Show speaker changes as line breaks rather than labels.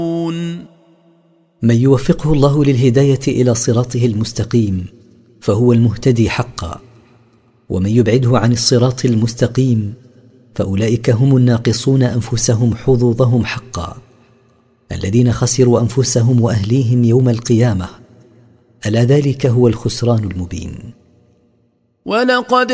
من يوفقه الله للهداية إلى صراطه المستقيم فهو المهتدي حقا، ومن يبعده عن الصراط المستقيم فأولئك هم الناقصون أنفسهم حظوظهم حقا، الذين خسروا أنفسهم وأهليهم يوم القيامة، ألا ذلك هو الخسران المبين.
ولقد